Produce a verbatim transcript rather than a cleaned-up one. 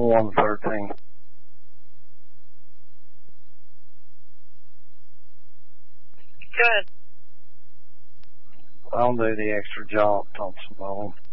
one thirteen. Good. I'll do the extra jump on some of them.